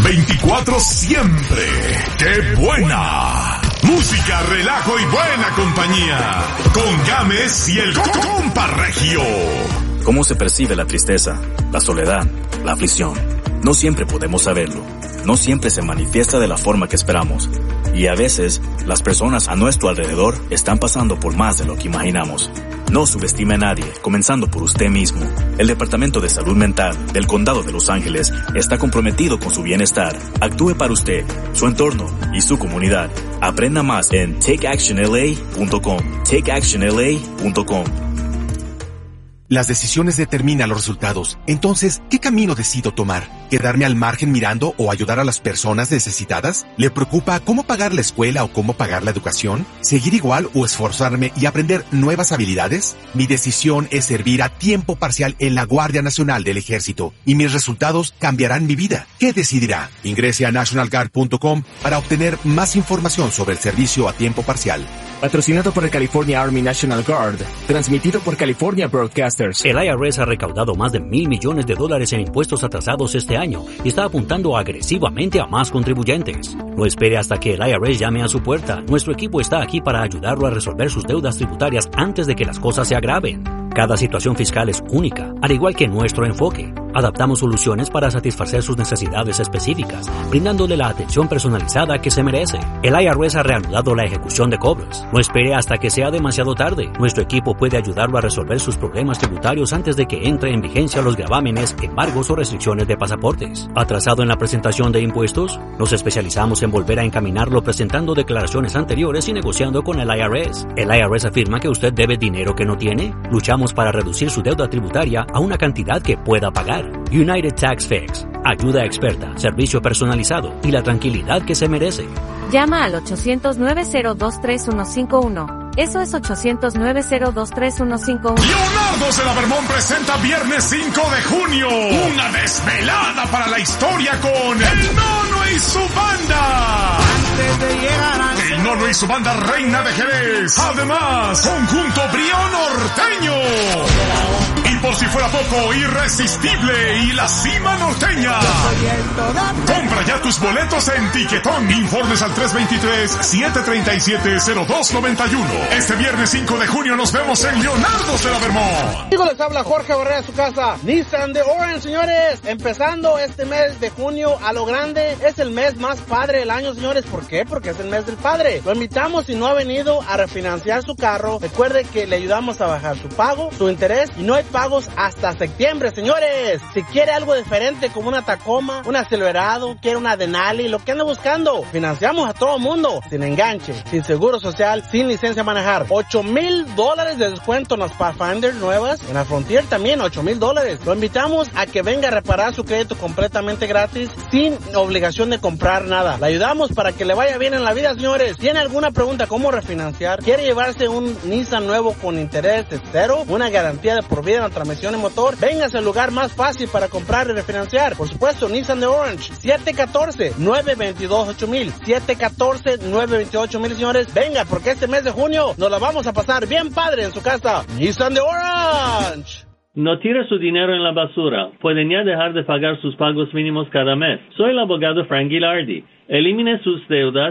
24 siempre. ¡Qué buena! Música, relajo y buena compañía. Con Gámez y el compa Regio. ¿Cómo se percibe la tristeza, la soledad, la aflicción? No siempre podemos saberlo. No siempre se manifiesta de la forma que esperamos. Y a veces, las personas a nuestro alrededor están pasando por más de lo que imaginamos. No subestime a nadie, comenzando por usted mismo. El Departamento de Salud Mental del Condado de Los Ángeles está comprometido con su bienestar. Actúe para usted, su entorno y su comunidad. Aprenda más en takeactionla.com. takeactionla.com. Las decisiones determinan los resultados. Entonces, ¿qué camino decido tomar? ¿Quedarme al margen mirando o ayudar a las personas necesitadas? ¿Le preocupa cómo pagar la escuela o cómo pagar la educación? ¿Seguir igual o esforzarme y aprender nuevas habilidades? Mi decisión es servir a tiempo parcial en la Guardia Nacional del Ejército y mis resultados cambiarán mi vida. ¿Qué decidirá? Ingrese a nationalguard.com para obtener más información sobre el servicio a tiempo parcial. Patrocinado por el California Army National Guard. Transmitido por California Broadcasters. El IRS ha recaudado más de $1,000 millones en impuestos atrasados este año y está apuntando agresivamente a más contribuyentes. No espere hasta que el IRS llame a su puerta. Nuestro equipo está aquí para ayudarlo a resolver sus deudas tributarias antes de que las cosas se agraven. Cada situación fiscal es única, al igual que nuestro enfoque. Adaptamos soluciones para satisfacer sus necesidades específicas, brindándole la atención personalizada que se merece. El IRS ha reanudado la ejecución de cobros. No espere hasta que sea demasiado tarde. Nuestro equipo puede ayudarlo a resolver sus problemas tributarios antes de que entre en vigencia los gravámenes, embargos o restricciones de pasaportes. ¿Atrasado en la presentación de impuestos? Nos especializamos en volver a encaminarlo presentando declaraciones anteriores y negociando con el IRS. ¿El IRS afirma que usted debe dinero que no tiene? Luchamos para reducir su deuda tributaria a una cantidad que pueda pagar. United Tax Fix. Ayuda experta, servicio personalizado y la tranquilidad que se merece. Llama al 800-902-3151. Eso es 800-902-3151. Leonardo de la Vermont presenta viernes 5 de junio. Una desvelada para la historia con El Nono y su banda. El Nono y su banda Reina de Jerez. Además, conjunto Brío Norteño. Y por si fuera poco, Irresistible y la Cima Norteña. Compra ya tus boletos en Tiquetón. Informes al 323-737-0291. Este viernes 5 de junio nos vemos en Leonardo de la Vermont. Digo, les habla Jorge Barrera de su casa. Nissan de Orange, señores. Empezando este mes de junio a lo grande. Es el mes más padre del año, señores. ¿Por qué? Porque es el mes del padre. Lo invitamos, si no ha venido a refinanciar su carro. Recuerde que le ayudamos a bajar su pago, su interés, y no hay pagos hasta septiembre, señores. Si quiere algo diferente como una Tacoma, un Silverado, quiere una Denali, lo que anda buscando, financiamos a todo mundo, sin enganche, sin seguro social, sin licencia a manejar. $8,000 de descuento en las Pathfinder nuevas, en la Frontier también $8,000. Lo invitamos a que venga a reparar su crédito completamente gratis, sin obligación de comprar nada. Le ayudamos para que le vaya bien en la vida, señores. ¿Tiene alguna pregunta cómo refinanciar? ¿Quiere llevarse un Nissan nuevo con interés cero? ¿Una garantía de por vida en la transmisión y motor? Véngase al lugar más fácil para comprar y refinanciar. Por supuesto, Nissan de Orange. 714-922-8000. 714-928-8000, señores. Venga, porque este mes de junio nos la vamos a pasar bien padre en su casa. Nissan de Orange. No tire su dinero en la basura. Pueden ya dejar de pagar sus pagos mínimos cada mes. Soy el abogado Frank Gilardi. Elimine sus deudas